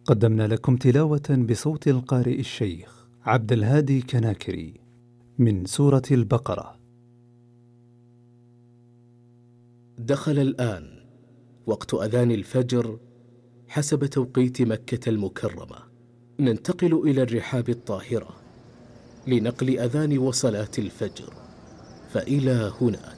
قدمنا لكم تلاوة بصوت القارئ الشيخ عبد الهادي كناكري من سورة البقرة. دخل الآن وقت أذان الفجر حسب توقيت مكة المكرمة. ننتقل إلى الرحاب الطاهرة لنقل أذان وصلاة الفجر، فإلى هناك.